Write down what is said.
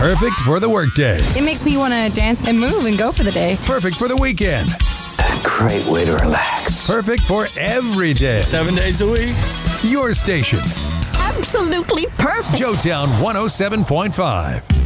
Perfect for the workday. It makes me want to dance and move and go for the day. Perfect for the weekend. Great way to relax. Perfect for every day. 7 days a week. Your station. Absolutely perfect. Joetown 107.5.